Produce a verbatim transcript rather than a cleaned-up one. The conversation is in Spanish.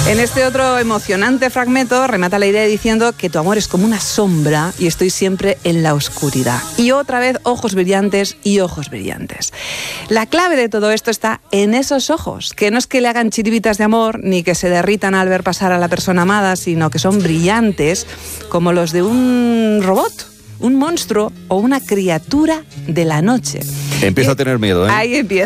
En este otro emocionante fragmento remata la idea diciendo que tu amor es como una sombra y estoy siempre en la oscuridad. Y otra vez ojos brillantes y ojos brillantes. La clave de todo esto está en esos ojos, que no es que le hagan chiribitas de amor ni que se derritan al ver pasar a la persona amada, sino que son brillantes como los de un robot, un monstruo o una criatura de la noche. Empieza y, a tener miedo, ¿eh? Ahí empieza.